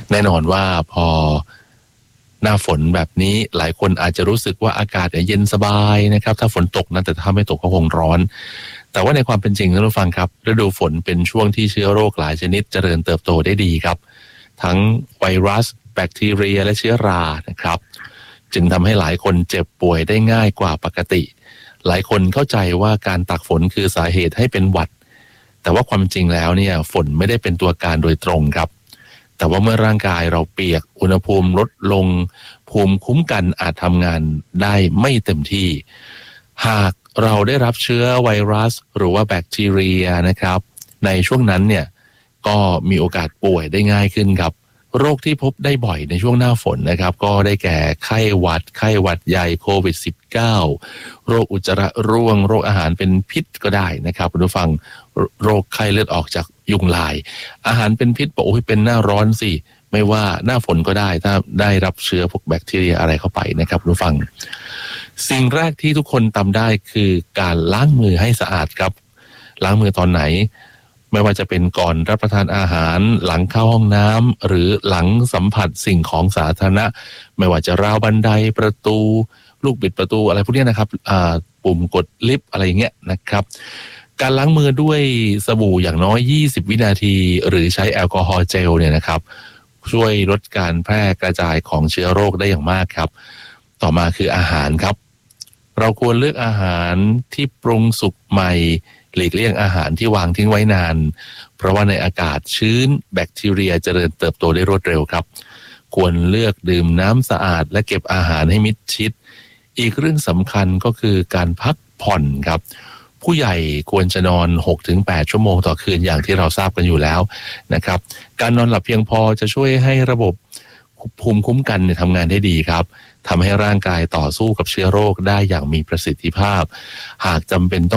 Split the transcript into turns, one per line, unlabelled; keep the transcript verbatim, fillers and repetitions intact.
แน่นอนว่าพอหน้าฝนแบบนี้หลายคนอาจจะรู้สึกว่าอากาศเย็นสบายนะครับถ้าฝนตกนะแต่ถ้าไม่ตกก็คงร้อนแต่ว่าในความเป็นจริงท่านผู้ฟังครับฤดูฝนเป็นช่วงที่เชื้อโรคหลายชนิดเจริญเติบโตได้ดีครับทั้งไวรัสแบคทีเรียและเชื้อรานะครับจึงทำให้หลายคนเจ็บป่วยได้ง่ายกว่าปกติหลายคนเข้าใจว่าการตากฝนคือสาเหตุให้เป็นหวัดแต่ว่าความจริงแล้วเนี่ยฝนไม่ได้เป็นตัวการโดยตรงครับแต่ว่าเมื่อร่างกายเราเปียกอุณหภูมิลดลงภูมิคุ้มกันอาจทำงานได้ไม่เต็มที่หากเราได้รับเชื้อไวรัสหรือว่าแบคทีเรียนะครับในช่วงนั้นเนี่ยก็มีโอกาสป่วยได้ง่ายขึ้นครับโรคที่พบได้บ่อยในช่วงหน้าฝนนะครับก็ได้แก่ไข้หวัดไข้หวัดใหญ่โควิด สิบเก้า โรคอุจจาระร่วงโรคอาหารเป็นพิษก็ได้นะครับคุณผู้ฟังโรคไข้เลือดออกจากยุงลายอาหารเป็นพิษบอกโอ้ยเป็นหน้าร้อนสิไม่ว่าหน้าฝนก็ได้ถ้าได้รับเชื้อพวกแบคทีเรียอะไรเข้าไปนะครับคุณผู้ฟังสิ่งแรกที่ทุกคนทำได้คือการล้างมือให้สะอาดครับล้างมือตอนไหนไม่ว่าจะเป็นก่อนรับประทานอาหารหลังเข้าห้องน้ำหรือหลังสัมผัสสิ่งของสาธารณะไม่ว่าจะราวบันไดประตูลูกบิดประตูอะไรพวกนี้นะครับปุ่มกดลิฟต์อะไรอย่างเงี้ยนะครับการล้างมือด้วยสบู่อย่างน้อยยี่สิบวินาทีหรือใช้แอลกอฮอล์เจลเนี่ยนะครับช่วยลดการแพร่กระจายของเชื้อโรคได้อย่างมากครับต่อมาคืออาหารครับเราควรเลือกอาหารที่ปรุงสุกใหม่หลีกเลี่ยงอาหารที่วางทิ้งไว้นานเพราะว่าในอากาศชื้นแบคทีเรียเจริญเติบโตได้รวดเร็วครับควรเลือกดื่มน้ำสะอาดและเก็บอาหารให้มิดชิดอีกเรื่องสำคัญก็คือการพักผ่อนครับผู้ใหญ่ควรจะนอน หกถึงแปด ชั่วโมงต่อคืนอย่างที่เราทราบกันอยู่แล้วนะครับการนอนหลับเพียงพอจะช่วยให้ระบบภูมิคุ้มกันเนี่ยทำงานได้ดีครับทำให้ร่างกายต่อสู้กับเชื้อโรคได้อย่างมีประสิทธิภาพหากจำเป็นต้อง